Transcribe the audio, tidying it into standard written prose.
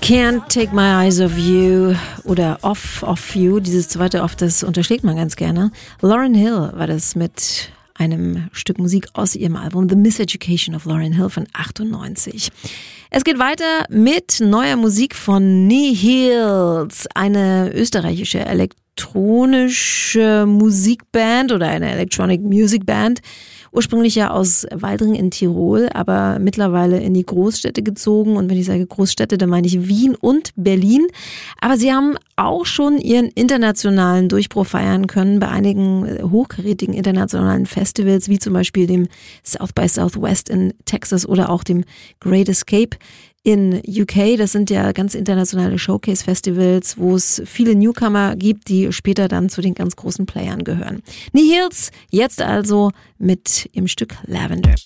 Can't Take My Eyes Off You oder Off You, dieses zweite Off, das unterschlägt man ganz gerne. Lauryn Hill war das mit einem Stück Musik aus ihrem Album The Miseducation of Lauryn Hill von 98. Es geht weiter mit neuer Musik von Nihils, eine österreichische elektronische Musikband oder eine Electronic Music Band. Ursprünglich ja aus Waldring in Tirol, aber mittlerweile in die Großstädte gezogen. Und wenn ich sage Großstädte, dann meine ich Wien und Berlin. Aber sie haben auch schon ihren internationalen Durchbruch feiern können bei einigen hochkarätigen internationalen Festivals, wie zum Beispiel dem South by Southwest in Texas oder auch dem Great Escape in UK. Das sind ja ganz internationale Showcase-Festivals, wo es viele Newcomer gibt, die später dann zu den ganz großen Playern gehören. Nihils, jetzt also mit im Stück Lavender.